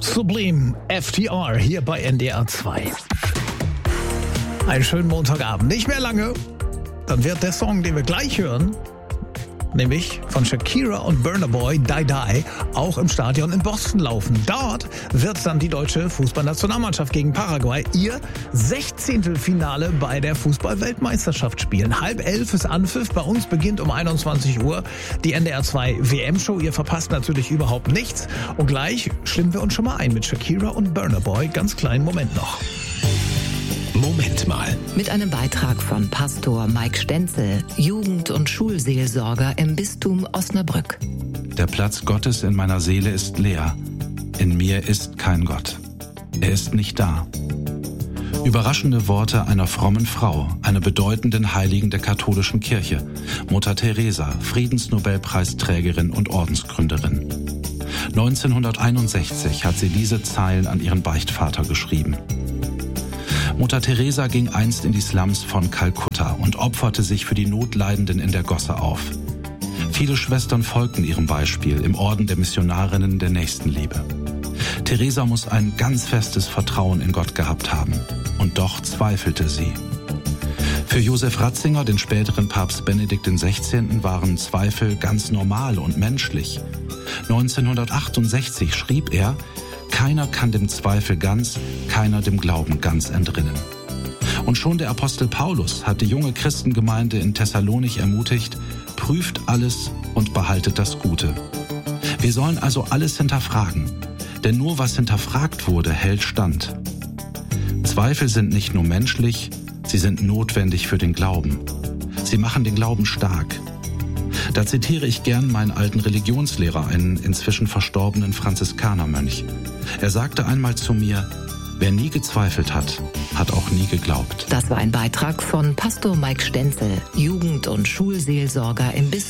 Sublime FTR hier bei NDR 2. Einen schönen Montagabend. Nicht mehr lange, dann wird der Song, den wir gleich hören, nämlich von Shakira und Burna Boy, Die Die, auch im Stadion in Boston laufen. Dort wird dann die deutsche Fußballnationalmannschaft gegen Paraguay ihr 16. Finale bei der Fußball-Weltmeisterschaft spielen. 10:30 ist Anpfiff, bei uns beginnt um 21 Uhr die NDR 2 WM-Show. Ihr verpasst natürlich überhaupt nichts. Und gleich stimmen wir uns schon mal ein mit Shakira und Burna Boy. Ganz kleinen Moment noch. Moment mal. Mit einem Beitrag von Pastor Mike Stenzel, Jugend- und Schulseelsorger im Bistum Osnabrück. Der Platz Gottes in meiner Seele ist leer. In mir ist kein Gott. Er ist nicht da. Überraschende Worte einer frommen Frau, einer bedeutenden Heiligen der katholischen Kirche, Mutter Teresa, Friedensnobelpreisträgerin und Ordensgründerin. 1961 hat sie diese Zeilen an ihren Beichtvater geschrieben. Mutter Teresa ging einst in die Slums von Kalkutta und opferte sich für die Notleidenden in der Gosse auf. Viele Schwestern folgten ihrem Beispiel im Orden der Missionarinnen der Nächstenliebe. Teresa muss ein ganz festes Vertrauen in Gott gehabt haben. Und doch zweifelte sie. Für Josef Ratzinger, den späteren Papst Benedikt XVI., waren Zweifel ganz normal und menschlich. 1968 schrieb er: Keiner kann dem Zweifel ganz, keiner dem Glauben ganz entrinnen. Und schon der Apostel Paulus hat die junge Christengemeinde in Thessalonich ermutigt: Prüft alles und behaltet das Gute. Wir sollen also alles hinterfragen, denn nur was hinterfragt wurde, hält stand. Zweifel sind nicht nur menschlich, sie sind notwendig für den Glauben. Sie machen den Glauben stark. Da zitiere ich gern meinen alten Religionslehrer, einen inzwischen verstorbenen Franziskanermönch. Er sagte einmal zu mir: Wer nie gezweifelt hat, hat auch nie geglaubt. Das war ein Beitrag von Pastor Mike Stenzel, Jugend- und Schulseelsorger im Bistum